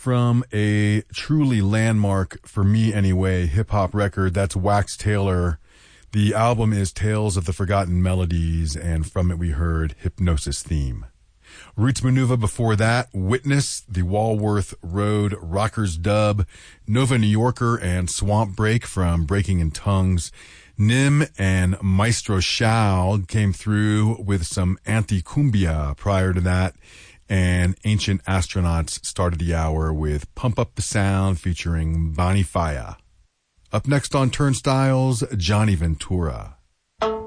from a truly landmark, for me anyway, hip-hop record. That's Wax Tailor. The album is Tales of the Forgotten Melodies, and from it we heard Hypnosis Theme. Roots Manuva before that, Witness, the Walworth Road Rockers dub, Nova New Yorker and Swamp Break from Breaking in Tongues. Nim and Maestro Shao came through with some anti-cumbia prior to that, and Ancient Astronauts started the hour with Pump Up the Sound featuring Bonnie Faya. Up next on Turnstiles, Johnny Ventura.